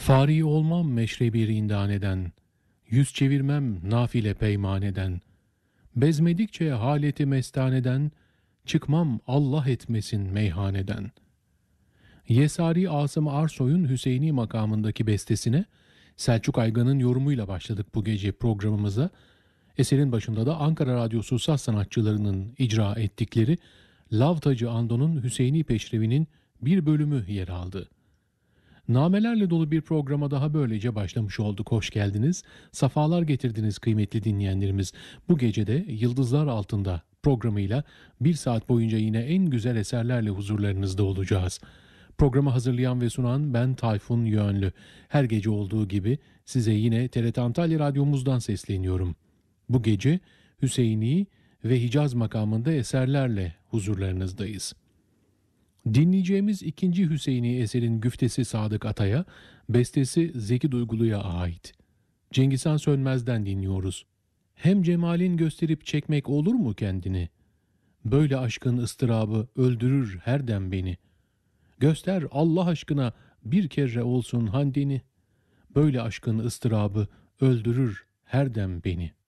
Fari olmam meşrebi rindaneden, yüz çevirmem nafile peymaneden, bezmedikçe haleti mestaneden, çıkmam Allah etmesin meyhaneden. Yesari Asım Arsoy'un Hüseyini makamındaki bestesine Selçuk Aygan'ın yorumuyla başladık bu gece programımıza. Eserin başında da Ankara Radyosu saz sanatçılarının icra ettikleri Lavtacı Ando'nun Hüseyini Peşrevi'nin bir bölümü yer aldı. Namelerle dolu bir programa daha böylece başlamış olduk. Hoş geldiniz. Safalar getirdiniz kıymetli dinleyenlerimiz. Bu gece de Yıldızlar Altında programıyla bir saat boyunca yine en güzel eserlerle huzurlarınızda olacağız. Programı hazırlayan ve sunan ben Tayfun Yönlü. Her gece olduğu gibi size yine TRT Antalya Radyomuzdan sesleniyorum. Bu gece Hüseyini ve Hicaz makamında eserlerle huzurlarınızdayız. Dinleyeceğimiz ikinci Hüseyini eserin güftesi Sadık Atay'a, bestesi Zeki Duygulu'ya ait. Cengizhan Sönmez'den dinliyoruz. Hem cemalin gösterip çekmek olur mu kendini? Böyle aşkın ıstırabı öldürür her dem beni. Göster Allah aşkına bir kere olsun handini. Böyle aşkın ıstırabı öldürür her dem beni.